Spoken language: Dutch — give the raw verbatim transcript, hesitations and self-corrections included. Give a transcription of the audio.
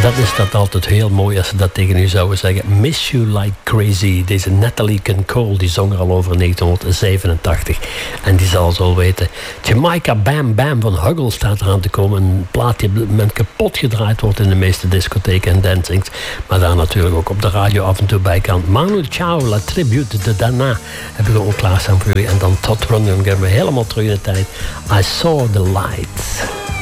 dat is dat altijd heel mooi als ze dat tegen u zouden zeggen. Miss You Like Crazy. Deze Natalie Cole, die zong er al over negentien zevenentachtig. En die zal zo weten. Jamaica Bam Bam van Huggle staat eraan te komen. Een plaat die op dit moment kapot gedraaid wordt in de meeste discotheken en dancings. Maar daar natuurlijk ook op de radio af en toe bij kan. Manu Chao, La Tribute de Dana. Heb ik er ook klaarstaan voor jullie. En dan Todd Rundgren gaan we helemaal terug in de tijd. I Saw the Light.